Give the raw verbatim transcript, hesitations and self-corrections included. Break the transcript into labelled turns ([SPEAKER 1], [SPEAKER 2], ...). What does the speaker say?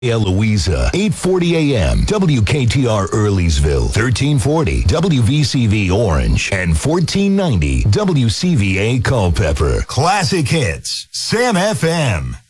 [SPEAKER 1] Louisa, eight forty a.m. W K T R Earleysville, thirteen forty W V C V Orange, and fourteen ninety W C V A Culpeper. Classic Hits, Sam F M.